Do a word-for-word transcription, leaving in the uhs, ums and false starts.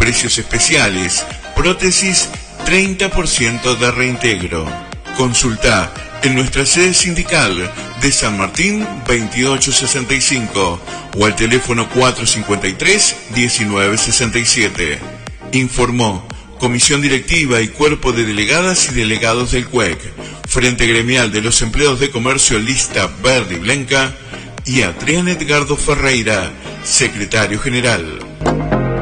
Precios especiales. Prótesis treinta por ciento de reintegro. Consulta en nuestra sede sindical de San Martín veintiocho sesenta y cinco o al teléfono cuatro cincuenta y tres diecinueve sesenta y siete. Informó Comisión Directiva y Cuerpo de Delegadas y Delegados del C U E C, Frente Gremial de los Empleados de Comercio Lista Verde y Blanca, y Adrián Edgardo Ferreira, Secretario General.